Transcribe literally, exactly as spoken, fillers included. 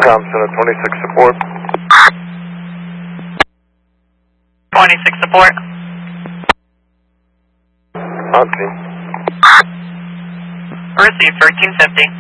Thompson at twenty-six support. twenty-six support. On scene. Received thirteen fifty.